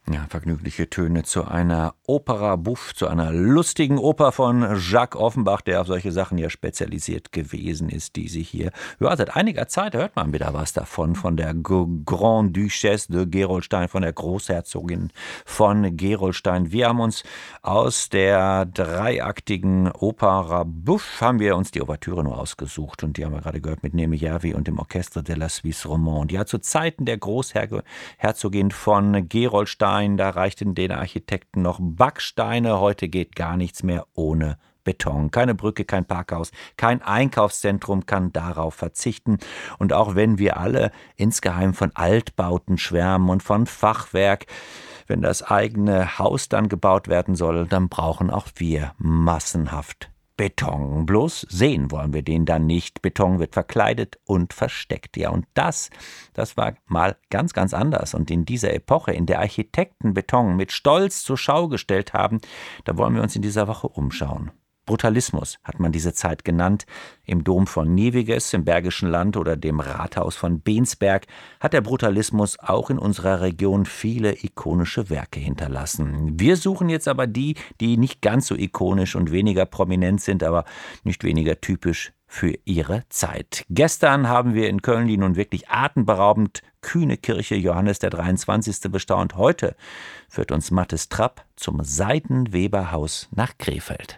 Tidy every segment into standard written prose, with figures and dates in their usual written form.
Ja, vergnügliche Töne zu einer Opera bouffe, zu einer lustigen Oper von Jacques Offenbach, der auf solche Sachen ja spezialisiert gewesen ist, die Sie hier, ja, seit einiger Zeit hört man wieder was davon, von der Grande Duchesse de Gerolstein, von der Großherzogin von Gerolstein. Wir haben uns aus der dreiaktigen Opera bouffe, haben wir uns die Ouvertüre nur ausgesucht und die haben wir gerade gehört mit Neme Järvi und dem Orchestre de la Suisse Romande. Ja, zu Zeiten der Großherzogin von Gerolstein, da reichten den Architekten noch Backsteine. Heute geht gar nichts mehr ohne Beton. Keine Brücke, kein Parkhaus, kein Einkaufszentrum kann darauf verzichten. Und auch wenn wir alle insgeheim von Altbauten schwärmen und von Fachwerk, wenn das eigene Haus dann gebaut werden soll, dann brauchen auch wir massenhaft Beton. Bloß sehen wollen wir den dann nicht. Beton wird verkleidet und versteckt. Ja, und das war mal ganz, ganz anders. Und in dieser Epoche, in der Architekten Beton mit Stolz zur Schau gestellt haben, da wollen wir uns in dieser Woche umschauen. Brutalismus hat man diese Zeit genannt. Im Dom von Neviges im Bergischen Land oder dem Rathaus von Bensberg hat der Brutalismus auch in unserer Region viele ikonische Werke hinterlassen. Wir suchen jetzt aber die nicht ganz so ikonisch und weniger prominent sind, aber nicht weniger typisch für ihre Zeit. Gestern haben wir in Köln die nun wirklich atemberaubend kühne Kirche Johannes der 23. bestaunt. Heute führt uns Mathis Trapp zum Seidenweberhaus nach Krefeld.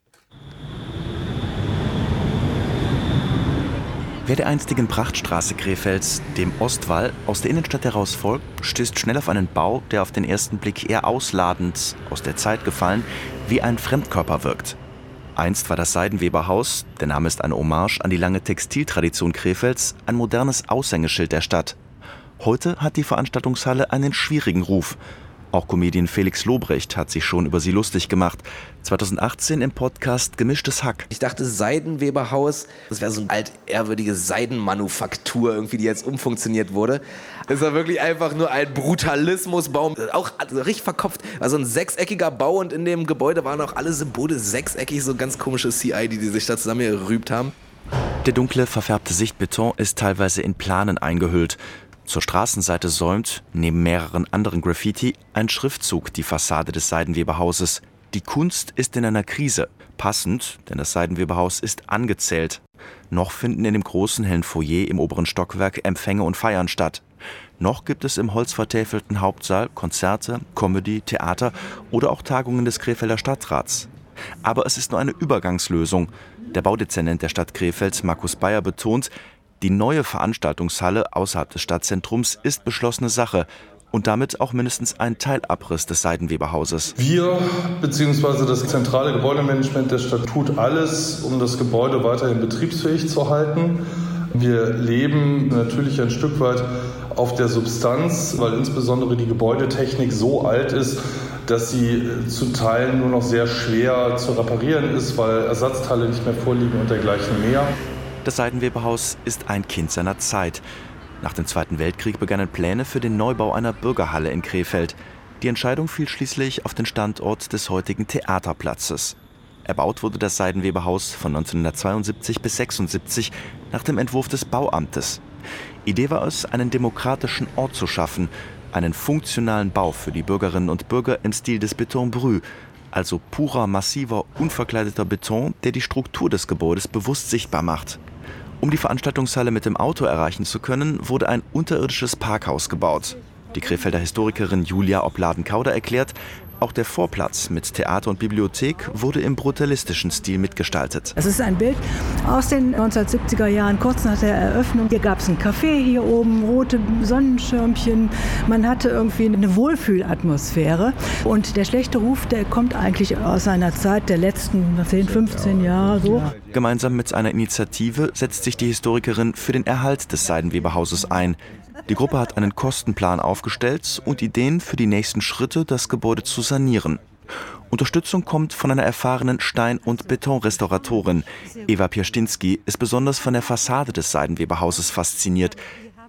Wer der einstigen Prachtstraße Krefelds, dem Ostwall, aus der Innenstadt heraus folgt, stößt schnell auf einen Bau, der auf den ersten Blick eher ausladend, aus der Zeit gefallen, wie ein Fremdkörper wirkt. Einst war das Seidenweberhaus, der Name ist eine Hommage an die lange Textiltradition Krefelds, ein modernes Aushängeschild der Stadt. Heute hat die Veranstaltungshalle einen schwierigen Ruf. Auch Comedian Felix Lobrecht hat sich schon über sie lustig gemacht. 2018 im Podcast Gemischtes Hack. Ich dachte, Seidenweberhaus, das wäre so eine altehrwürdige Seidenmanufaktur, irgendwie, die jetzt umfunktioniert wurde. Das war wirklich einfach nur ein Brutalismusbaum, auch richtig verkopft. War so ein sechseckiger Bau und in dem Gebäude waren auch alle Symbole sechseckig, so ganz komische CI, die sich da zusammengerübt haben. Der dunkle, verfärbte Sichtbeton ist teilweise in Planen eingehüllt. Zur Straßenseite säumt, neben mehreren anderen Graffiti, ein Schriftzug die Fassade des Seidenweberhauses. Die Kunst ist in einer Krise. Passend, denn das Seidenweberhaus ist angezählt. Noch finden in dem großen hellen Foyer im oberen Stockwerk Empfänge und Feiern statt. Noch gibt es im holzvertäfelten Hauptsaal Konzerte, Comedy, Theater oder auch Tagungen des Krefelder Stadtrats. Aber es ist nur eine Übergangslösung. Der Baudezernent der Stadt Krefeld, Markus Bayer, betont, die neue Veranstaltungshalle außerhalb des Stadtzentrums ist beschlossene Sache und damit auch mindestens ein Teilabriss des Seidenweberhauses. Wir bzw. das zentrale Gebäudemanagement der Stadt tut alles, um das Gebäude weiterhin betriebsfähig zu halten. Wir leben natürlich ein Stück weit auf der Substanz, weil insbesondere die Gebäudetechnik so alt ist, dass sie zu Teilen nur noch sehr schwer zu reparieren ist, weil Ersatzteile nicht mehr vorliegen und dergleichen mehr. Das Seidenweberhaus ist ein Kind seiner Zeit. Nach dem Zweiten Weltkrieg begannen Pläne für den Neubau einer Bürgerhalle in Krefeld. Die Entscheidung fiel schließlich auf den Standort des heutigen Theaterplatzes. Erbaut wurde das Seidenweberhaus von 1972 bis 1976 nach dem Entwurf des Bauamtes. Idee war es, einen demokratischen Ort zu schaffen, einen funktionalen Bau für die Bürgerinnen und Bürger im Stil des Beton Brü, also purer, massiver, unverkleideter Beton, der die Struktur des Gebäudes bewusst sichtbar macht. Um die Veranstaltungshalle mit dem Auto erreichen zu können, wurde ein unterirdisches Parkhaus gebaut. Die Krefelder Historikerin Julia Opladen-Kauder erklärt, auch der Vorplatz mit Theater und Bibliothek wurde im brutalistischen Stil mitgestaltet. Es ist ein Bild aus den 1970er Jahren, kurz nach der Eröffnung. Hier gab es ein Café hier oben, rote Sonnenschirmchen. Man hatte irgendwie eine Wohlfühlatmosphäre. Und der schlechte Ruf, der kommt eigentlich aus einer Zeit der letzten 10, 15 Jahre. So. Gemeinsam mit einer Initiative setzt sich die Historikerin für den Erhalt des Seidenweberhauses ein. Die Gruppe hat einen Kostenplan aufgestellt und Ideen für die nächsten Schritte, das Gebäude zu sanieren. Unterstützung kommt von einer erfahrenen Stein- und Betonrestauratorin. Eva Pierstinski ist besonders von der Fassade des Seidenweberhauses fasziniert.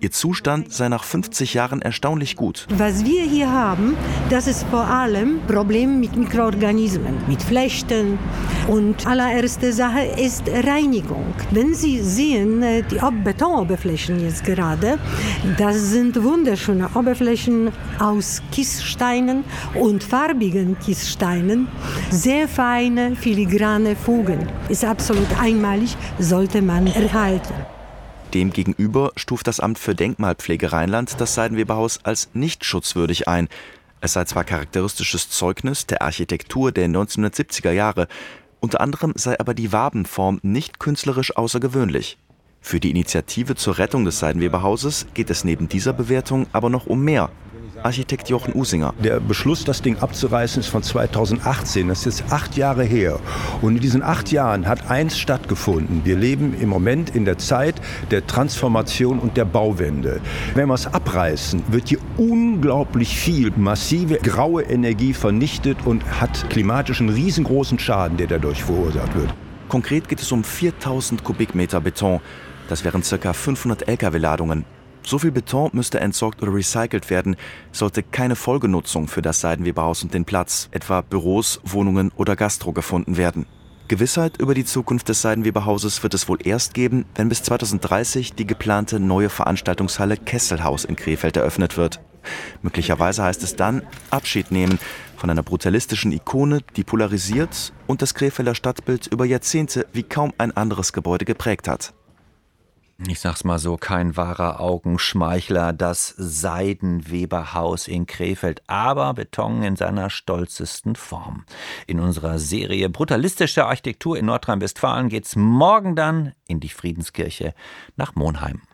Ihr Zustand sei nach 50 Jahren erstaunlich gut. Was wir hier haben, das ist vor allem Problem mit Mikroorganismen, mit Flechten. Und allererste Sache ist Reinigung. Wenn Sie sehen, die Betonoberflächen jetzt gerade, das sind wunderschöne Oberflächen aus Kiessteinen und farbigen Kiessteinen. Sehr feine, filigrane Fugen. Ist absolut einmalig, sollte man erhalten. Demgegenüber stuft das Amt für Denkmalpflege Rheinland das Seidenweberhaus als nicht schutzwürdig ein. Es sei zwar charakteristisches Zeugnis der Architektur der 1970er Jahre, unter anderem sei aber die Wabenform nicht künstlerisch außergewöhnlich. Für die Initiative zur Rettung des Seidenweberhauses geht es neben dieser Bewertung aber noch um mehr. Architekt Jochen Usinger. Der Beschluss, das Ding abzureißen, ist von 2018. Das ist jetzt 8 Jahre her. Und in diesen 8 Jahren hat eins stattgefunden. Wir leben im Moment in der Zeit der Transformation und der Bauwende. Wenn wir es abreißen, wird hier unglaublich viel massive graue Energie vernichtet und hat klimatischen riesengroßen Schaden, der dadurch verursacht wird. Konkret geht es um 4000 Kubikmeter Beton. Das wären ca. 500 Lkw-Ladungen. So viel Beton müsste entsorgt oder recycelt werden, sollte keine Folgenutzung für das Seidenweberhaus und den Platz, etwa Büros, Wohnungen oder Gastro, gefunden werden. Gewissheit über die Zukunft des Seidenweberhauses wird es wohl erst geben, wenn bis 2030 die geplante neue Veranstaltungshalle Kesselhaus in Krefeld eröffnet wird. Möglicherweise heißt es dann Abschied nehmen von einer brutalistischen Ikone, die polarisiert und das Krefelder Stadtbild über Jahrzehnte wie kaum ein anderes Gebäude geprägt hat. Ich sag's mal so, kein wahrer Augenschmeichler, das Seidenweberhaus in Krefeld, aber Beton in seiner stolzesten Form. In unserer Serie Brutalistische Architektur in Nordrhein-Westfalen geht's morgen dann in die Friedenskirche nach Monheim.